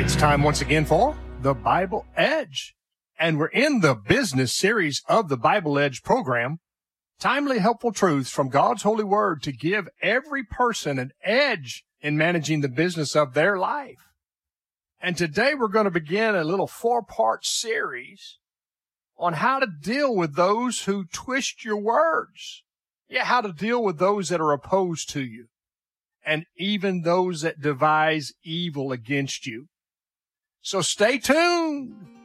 It's time once again for the Bible Edge. And we're in the business series of the Bible Edge program. Timely, helpful truths from God's holy word to give every person an edge in managing the business of their life. And today we're going to begin a little 4-part series on how to deal with those who twist your words. Yeah, how to deal with those that are opposed to you, and even those that devise evil against you. So stay tuned.